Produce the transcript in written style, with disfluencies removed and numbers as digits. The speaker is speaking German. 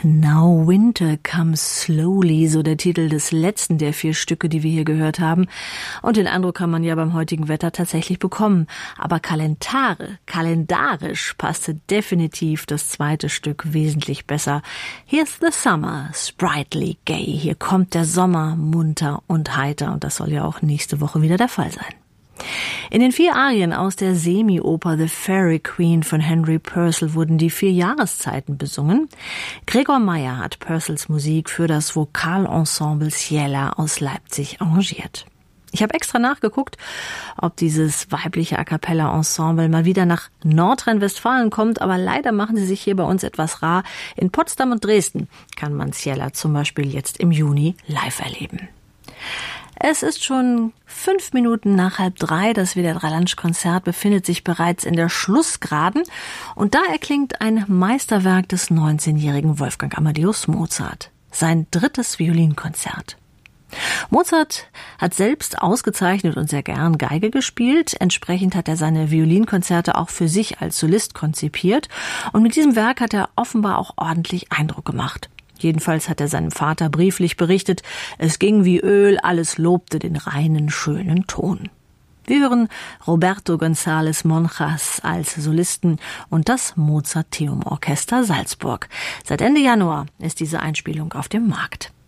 Now Winter Comes Slowly, so der Titel des letzten der 4 Stücke, die wir hier gehört haben. Und den Eindruck kann man ja beim heutigen Wetter tatsächlich bekommen. Aber kalendarisch passte definitiv das zweite Stück wesentlich besser. Here's the Summer, sprightly gay. Hier kommt der Sommer, munter und heiter. Und das soll ja auch nächste Woche wieder der Fall sein. In den 4 Arien aus der Semi-Oper The Fairy Queen von Henry Purcell wurden die 4 Jahreszeiten besungen. Gregor Meier hat Purcells Musik für das Vokalensemble Ciela aus Leipzig arrangiert. Ich habe extra nachgeguckt, ob dieses weibliche A-cappella-Ensemble mal wieder nach Nordrhein-Westfalen kommt, aber leider machen sie sich hier bei uns etwas rar. In Potsdam und Dresden kann man Ciela zum Beispiel jetzt im Juni live erleben. Es ist schon 5 Minuten nach 2:30. Das WDR 3 Lunch-Konzert befindet sich bereits in der Schlussgraden. Und da erklingt ein Meisterwerk des 19-jährigen Wolfgang Amadeus Mozart. Sein 3. Violinkonzert. Mozart hat selbst ausgezeichnet und sehr gern Geige gespielt. Entsprechend hat er seine Violinkonzerte auch für sich als Solist konzipiert. Und mit diesem Werk hat er offenbar auch ordentlich Eindruck gemacht. Jedenfalls hat er seinem Vater brieflich berichtet, es ging wie Öl, alles lobte den reinen, schönen Ton. Wir hören Roberto González Monjas als Solisten und das Mozarteum Orchester Salzburg. Seit Ende Januar ist diese Einspielung auf dem Markt.